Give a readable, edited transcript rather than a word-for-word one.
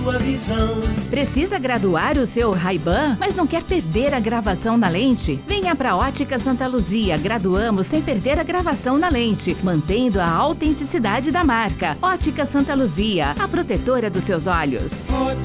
sua visão. Precisa graduar o seu Ray-Ban, mas não quer perder a gravação na lente? Venha para Ótica Santa Luzia. Graduamos sem perder a gravação na lente, mantendo a autenticidade da marca. Ótica Santa Luzia, a protetora dos seus olhos.